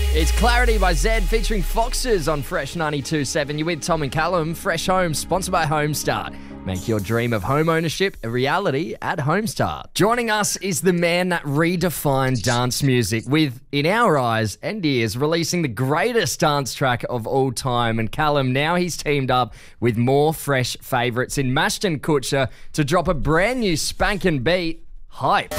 It's Clarity by Zed featuring Foxes on Fresh 92.7. You're with Tom and Callum. Fresh Home, sponsored by Homestar. Make your dream of home ownership a reality at Homestar. Joining us is the man that redefined dance music with, in our eyes and ears, releasing the greatest dance track of all time. And Callum, now he's teamed up with more fresh favourites in Mashton Kutcher to drop a brand new spanking beat, Hype.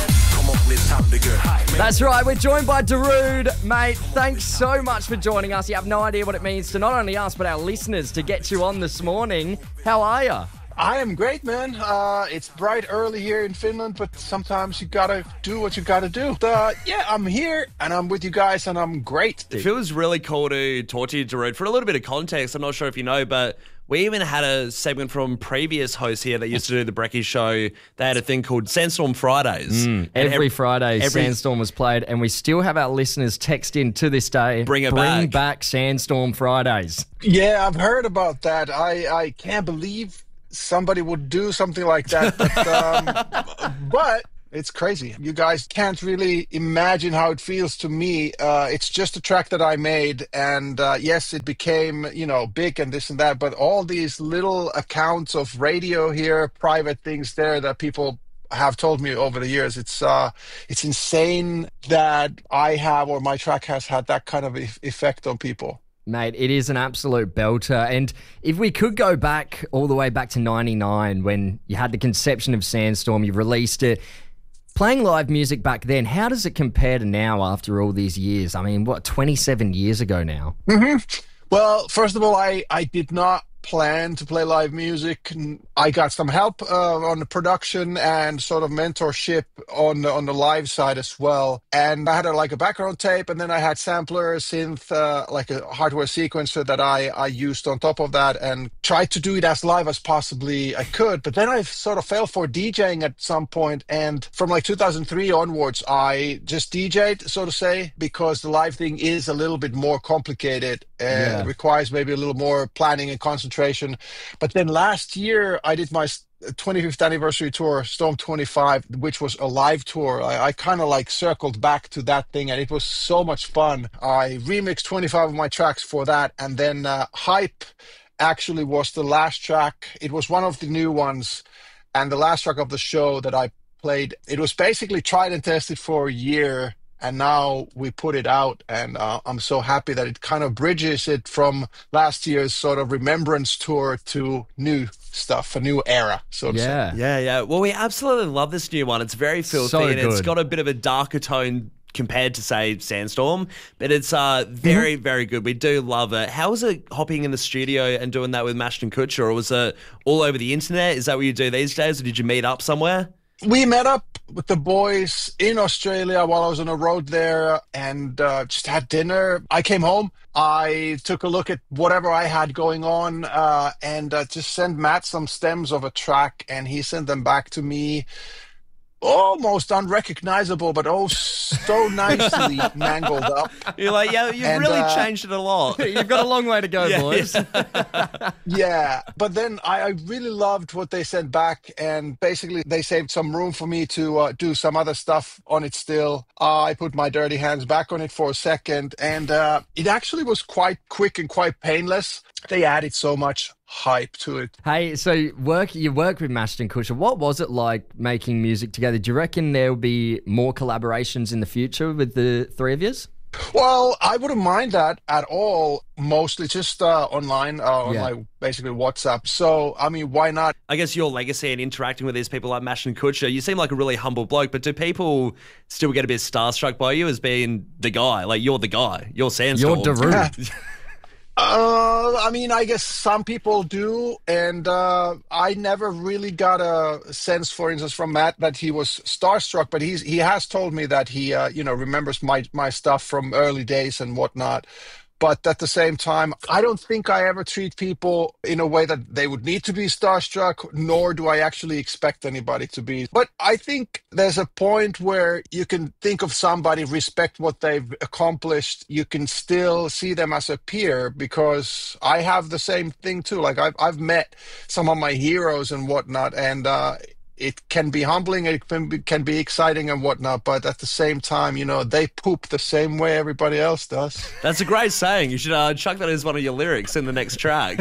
That's right, we're joined by Darude. Mate, thanks so much for joining us. You have no idea what it means to not only us, but our listeners to get you on this morning. How are you? I am great, man. It's bright early here in Finland, but sometimes you gotta do what you gotta do. Yeah, I'm here, and I'm with you guys, and I'm great. It feels really cool to talk to you, Darude. For a little bit of context, I'm not sure if you know, but we even had a segment from previous hosts here that used to do the Brekkie Show. They had a thing called Sandstorm Fridays. Every Friday, Sandstorm was played, and we still have our listeners text in to this day. Bring back Sandstorm Fridays. Yeah, I've heard about that. I can't believe somebody would do something like that, but it's crazy. You guys can't really imagine how it feels to me. It's just a track that I made, and yes, it became, big and this and that, but all these little accounts of radio here, private things there that people have told me over the years, it's insane that I have, or my track has had that kind of effect on people. Mate, it is an absolute belter. And if we could go back all the way back to 99 when you had the conception of Sandstorm, you released it, playing live music back then, how does it compare to now after all these years? I mean, 27 years ago now? Mm-hmm. Well, first of all, I did not plan to play live music. I got some help on the production and sort of mentorship on the live side as well. And I had a background tape, and then I had sampler, synth, like a hardware sequencer that I used on top of that, and tried to do it as live as possibly I could. But then I sort of fell for DJing at some point, and from 2003 onwards, I just DJ'd, so to say, because the live thing is a little bit more complicated and requires maybe a little more planning and concentration. But then last year I did my 25th anniversary tour, Storm 25, which was a live tour. I kind of circled back to that thing, and it was so much fun. I remixed 25 of my tracks for that, and then Hype actually was the last track. It was one of the new ones, and the last track of the show that I played. It was basically tried and tested for a year, and now we put it out, and I'm so happy that it kind of bridges it from last year's sort of remembrance tour to new stuff, a new era, so to say. Yeah. Well, we absolutely love this new one. It's very filthy, and it's got a bit of a darker tone compared to, say, Sandstorm, but it's very, very good. We do love it. How was it hopping in the studio and doing that with Mashton Kutcher, or was it all over the internet? Is that what you do these days, or did you meet up somewhere? We met up with the boys in Australia while I was on the road there, and just had dinner. I came home. I took a look at whatever I had going on, and just sent Matt some stems of a track, and he sent them back to me. Almost unrecognizable, but so nicely mangled up. You're like, yeah, you've really changed it a lot. You've got a long way to go, boys. Yeah, but then I really loved what they sent back, and basically they saved some room for me to do some other stuff on it still. I put my dirty hands back on it for a second, and it actually was quite quick and quite painless. They added so much hype to it. Hey, so you work with Mashton Kutcher. What was it like making music together? Do you reckon there'll be more collaborations in the future with the three of yous? Well, I wouldn't mind that at all. Mostly just online, on basically WhatsApp. So, I mean, why not? I guess your legacy and interacting with these people like Mashton Kutcher, you seem like a really humble bloke, but do people still get a bit starstruck by you as being the guy? Like, you're the guy. You're Sandstorm. You're Darude. I mean, I guess some people do, and I never really got a sense, for instance, from Matt that he was starstruck, but he has told me that he remembers my stuff from early days and whatnot. But at the same time, I don't think I ever treat people in a way that they would need to be starstruck, nor do I actually expect anybody to be. But I think there's a point where you can think of somebody, respect what they've accomplished. You can still see them as a peer, because I have the same thing too. Like I've met some of my heroes and whatnot, and it can be humbling, it can be exciting and whatnot, but at the same time, you know, they poop the same way everybody else does. That's a great saying. You should chuck that as one of your lyrics in the next track.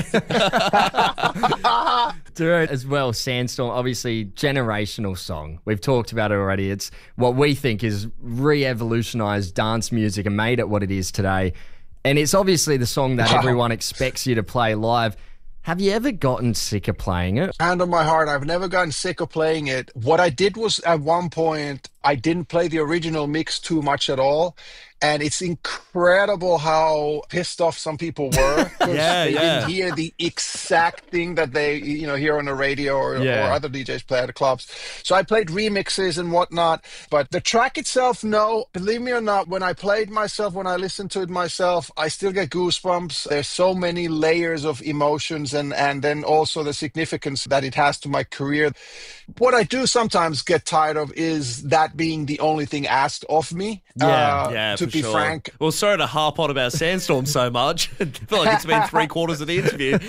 Dude, as well, Sandstorm, obviously generational song. We've talked about it already. It's what we think is re-evolutionized dance music and made it what it is today. And it's obviously the song that everyone expects you to play live. Have you ever gotten sick of playing it? Hand on my heart, I've never gotten sick of playing it. What I did was, at one point, I didn't play the original mix too much at all. And it's incredible how pissed off some people were. They didn't hear the exact thing that they, you know, hear on the radio or other DJs play at the clubs. So I played remixes and whatnot. But the track itself, no. Believe me or not, when I played myself, when I listened to it myself, I still get goosebumps. There's so many layers of emotions and then also the significance that it has to my career. What I do sometimes get tired of is that being the only thing asked of me. To be frank. Well, sorry to harp on about Sandstorm so much. I feel like it's been 3/4 of the interview.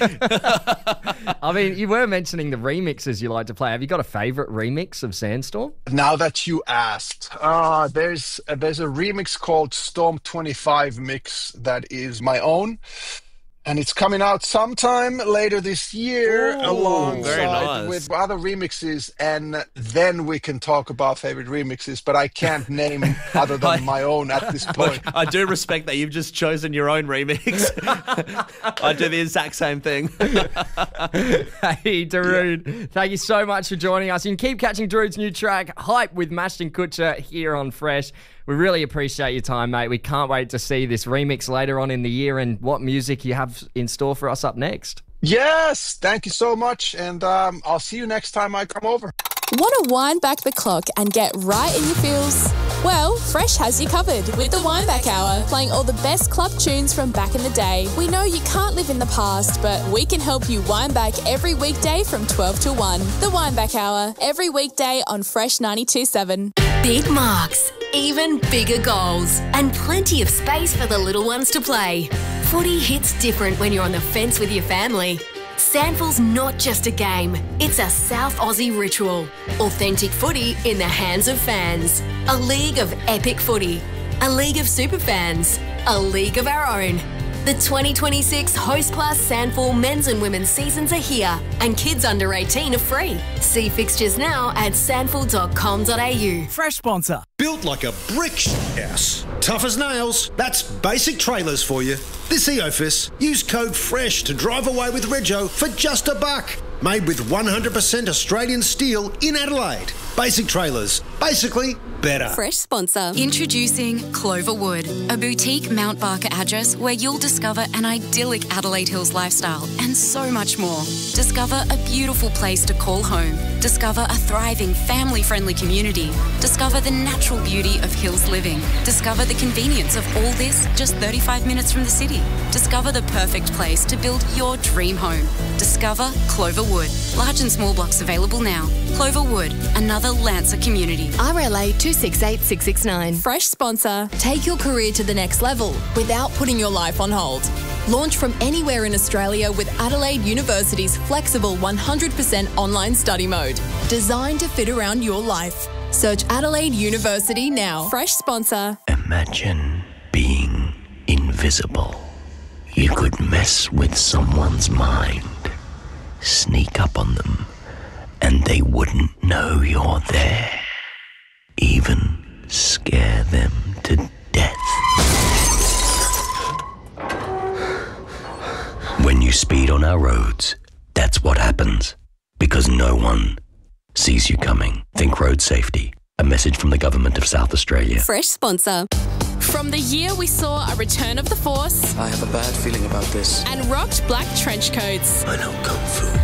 I mean, you were mentioning the remixes you like to play. Have you got a favourite remix of Sandstorm? Now that you asked, there's a remix called Storm 25 mix that is my own. And it's coming out sometime later this year alongside with other remixes, and then we can talk about favorite remixes, but I can't name other than my own at this point. Look, I do respect that you've just chosen your own remix. I do the exact same thing. Hey, Darude, thank you so much for joining us. You can keep catching Darude's new track, Hype with Ashton Kutcher, here on Fresh. We really appreciate your time, mate. We can't wait to see this remix later on in the year and what music you have in store for us up next. Yes, thank you so much. And I'll see you next time I come over. Want to wind back the clock and get right in your feels? Well, Fresh has you covered with the Wind Back Hour, playing all the best club tunes from back in the day. We know you can't live in the past, but we can help you wind back every weekday from 12 to 1. The Wind Back Hour, every weekday on Fresh 92.7. Big marks, even bigger goals, and plenty of space for the little ones to play. Footy hits different when you're on the fence with your family. SANFL's not just a game, it's a South Aussie ritual. Authentic footy in the hands of fans. A league of epic footy. A league of super fans. A league of our own. The 2026 Host Class SANFL men's and women's seasons are here, and kids under 18 are free. See fixtures now at sanfl.com.au. Fresh sponsor. Built like a brick house. Tough as nails. That's Basic Trailers for you. This EOFIS, use code FRESH to drive away with Rego for just $1. Made with 100% Australian steel in Adelaide. Basic Trailers. Basically better. Fresh sponsor. Introducing Cloverwood, a boutique Mount Barker address where you'll discover an idyllic Adelaide Hills lifestyle and so much more. Discover a beautiful place to call home. Discover a thriving, family-friendly community. Discover the natural beauty of hills living. Discover the convenience of all this just 35 minutes from the city. Discover the perfect place to build your dream home. Discover Cloverwood. Large and small blocks available now. Cloverwood, another Lancer community. RLA 268669. Fresh sponsor. Take your career to the next level without putting your life on hold. Launch from anywhere in Australia with Adelaide University's flexible 100% online study mode. Designed to fit around your life. Search Adelaide University now. Fresh sponsor. Imagine being invisible. You could mess with someone's mind, sneak up on them, and they wouldn't know you're there. Even scare them to death. When you speed on our roads, that's what happens. Because no one sees you coming. Think road safety. A message from the Government of South Australia. Fresh sponsor. From the year we saw a return of the Force I have a bad feeling about this. and rocked black trench coats. I know Kung Fu.